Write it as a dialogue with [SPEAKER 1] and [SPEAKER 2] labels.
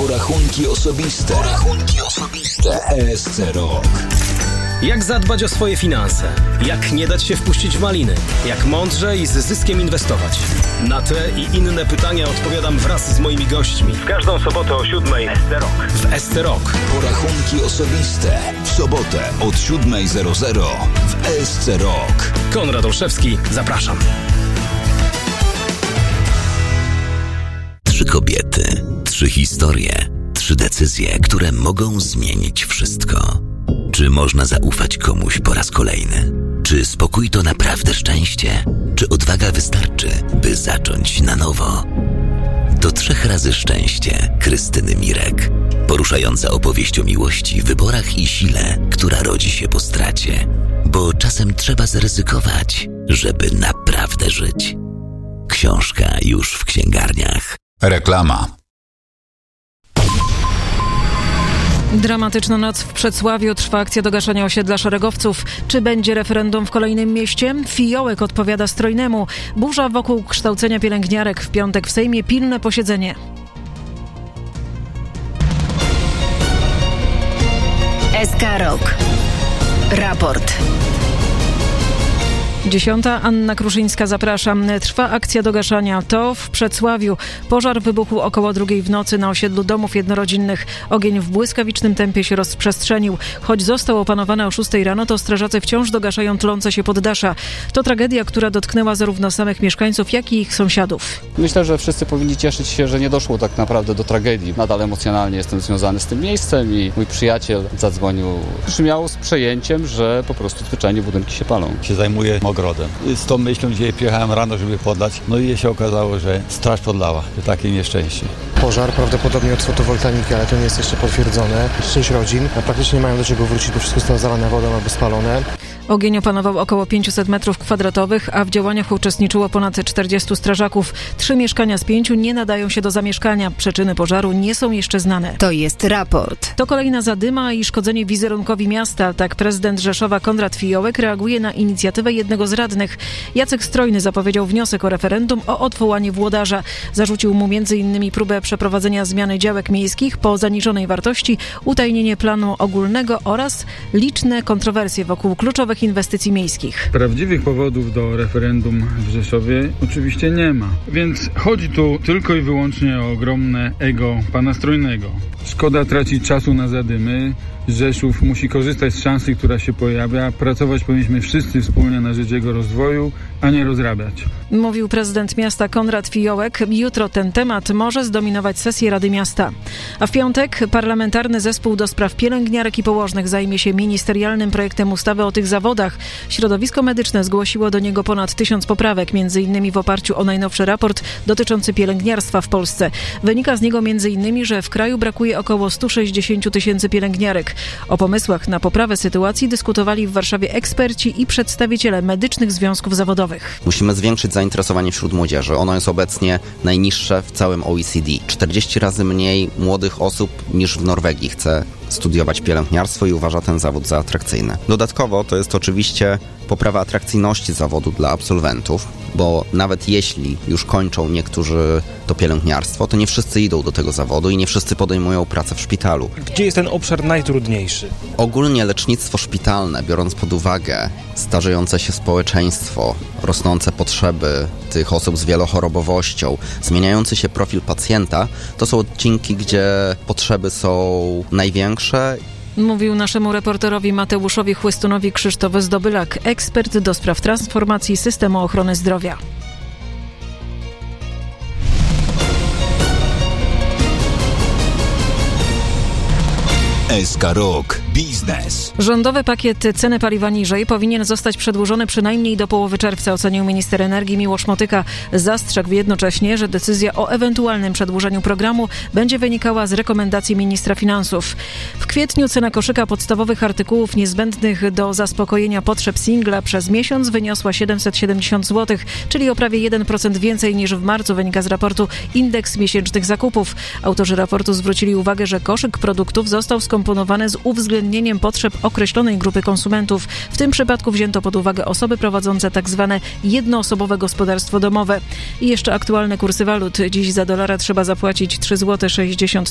[SPEAKER 1] Porachunki osobiste. ESC Rok.
[SPEAKER 2] Jak zadbać o swoje finanse? Jak nie dać się wpuścić w maliny? Jak mądrze i z zyskiem inwestować? Na te i inne pytania odpowiadam wraz z moimi gośćmi. W każdą sobotę o 7:00 ESC Rok. W ESC Rok.
[SPEAKER 1] Porachunki osobiste. W sobotę od 7:00 w ESC Rok.
[SPEAKER 2] Konrad Olszewski, zapraszam.
[SPEAKER 3] 3 kobiety, 3 historie, 3 decyzje, które mogą zmienić wszystko. Czy można zaufać komuś po raz kolejny? Czy spokój to naprawdę szczęście? Czy odwaga wystarczy, by zacząć na nowo? To 3 razy szczęście Krystyny Mirek. Poruszająca opowieść o miłości, wyborach i sile, która rodzi się po stracie. Bo czasem trzeba zaryzykować, żeby naprawdę żyć. Książka już w księgarniach.
[SPEAKER 1] Reklama.
[SPEAKER 4] Dramatyczna noc w Przedsławiu, trwa akcja do gaszenia osiedla szeregowców. Czy będzie referendum w kolejnym mieście? Fiołek odpowiada Strojnemu. Burza wokół kształcenia pielęgniarek. W piątek w Sejmie pilne posiedzenie.
[SPEAKER 5] SK Rok. Raport.
[SPEAKER 4] 10. Anna Kruszyńska, zapraszam. Trwa akcja do gaszenia. To w Przedsławiu. Pożar wybuchł około 2:00 w nocy na osiedlu domów jednorodzinnych. Ogień w błyskawicznym tempie się rozprzestrzenił. Choć został opanowany o 6:00 rano, to strażacy wciąż dogaszają tlące się poddasza. To tragedia, która dotknęła zarówno samych mieszkańców, jak i ich sąsiadów.
[SPEAKER 6] Myślę, że wszyscy powinni cieszyć się, że nie doszło tak naprawdę do tragedii. Nadal emocjonalnie jestem związany z tym miejscem i mój przyjaciel zadzwonił. Brzmiało z przejęciem, że po prostu zwyczajnie budynki się palą.
[SPEAKER 7] Się zajmuję ogrodem. Z tą myślą dzisiaj przyjechałem rano, żeby podlać. No i się okazało, że straż podlała. Takie nieszczęście.
[SPEAKER 8] Pożar prawdopodobnie od fotowoltaiki, ale to nie jest jeszcze potwierdzone. 6 rodzin, a praktycznie nie mają do czego wrócić, bo wszystko zostało zalane wodą albo spalone.
[SPEAKER 4] Ogień opanował około 500 m2, a w działaniach uczestniczyło ponad 40 strażaków. 3 mieszkania z 5 nie nadają się do zamieszkania. Przyczyny pożaru nie są jeszcze znane.
[SPEAKER 5] To jest raport.
[SPEAKER 4] To kolejna zadyma i szkodzenie wizerunkowi miasta. Tak prezydent Rzeszowa Konrad Fiołek reaguje na inicjatywę jednego z radnych. Jacek Strojny zapowiedział wniosek o referendum o odwołanie włodarza. Zarzucił mu m.in. próbę przeprowadzenia zmiany działek miejskich po zaniżonej wartości, utajnienie planu ogólnego oraz liczne kontrowersje wokół kluczowych inwestycji miejskich.
[SPEAKER 9] Prawdziwych powodów do referendum w Rzeszowie oczywiście nie ma. Więc chodzi tu tylko i wyłącznie o ogromne ego pana Strojnego. Szkoda tracić czasu na zadymy. Rzeszów musi korzystać z szansy, która się pojawia. Pracować powinniśmy wszyscy wspólnie na rzecz jego rozwoju, a nie rozrabiać.
[SPEAKER 4] Mówił prezydent miasta Konrad Fiołek. Jutro ten temat może zdominować sesję Rady Miasta. A w piątek parlamentarny zespół do spraw pielęgniarek i położnych zajmie się ministerialnym projektem ustawy o tych zawodach. Środowisko medyczne zgłosiło do niego ponad 1000 poprawek, m.in. w oparciu o najnowszy raport dotyczący pielęgniarstwa w Polsce. Wynika z niego m.in., że w kraju brakuje około 160 000 pielęgniarek. O pomysłach na poprawę sytuacji dyskutowali w Warszawie eksperci i przedstawiciele medycznych związków zawodowych.
[SPEAKER 10] Musimy zwiększyć zainteresowanie wśród młodzieży. Ono jest obecnie najniższe w całym OECD. 40 razy mniej młodych osób niż w Norwegii chce studiować pielęgniarstwo i uważa ten zawód za atrakcyjny. Dodatkowo to jest oczywiście poprawa atrakcyjności zawodu dla absolwentów, bo nawet jeśli już kończą niektórzy to pielęgniarstwo, to nie wszyscy idą do tego zawodu i nie wszyscy podejmują pracę w szpitalu.
[SPEAKER 11] Gdzie jest ten obszar najtrudniejszy?
[SPEAKER 10] Ogólnie lecznictwo szpitalne, biorąc pod uwagę starzejące się społeczeństwo, rosnące potrzeby tych osób z wielochorobowością, zmieniający się profil pacjenta, to są odcinki, gdzie potrzeby są największe.
[SPEAKER 4] Mówił naszemu reporterowi Mateuszowi Chłystunowi Krzysztof Zdobylak, ekspert do spraw transformacji systemu ochrony zdrowia.
[SPEAKER 1] SK Rok. Biznes.
[SPEAKER 4] Rządowy pakiet ceny paliwa niżej powinien zostać przedłużony przynajmniej do połowy czerwca, ocenił minister energii Miłosz Motyka. Zastrzegł jednocześnie, że decyzja o ewentualnym przedłużeniu programu będzie wynikała z rekomendacji ministra finansów. W kwietniu cena koszyka podstawowych artykułów niezbędnych do zaspokojenia potrzeb singla przez miesiąc wyniosła 770 zł, czyli o prawie 1% więcej niż w marcu, wynika z raportu Indeks Miesięcznych Zakupów. Autorzy raportu zwrócili uwagę, że koszyk produktów został skomponowany z uwzględnieniem potrzeb określonej grupy konsumentów. W tym przypadku wzięto pod uwagę osoby prowadzące tzw. jednoosobowe gospodarstwo domowe. I jeszcze aktualne kursy walut. Dziś za dolara trzeba zapłacić 3,63 zł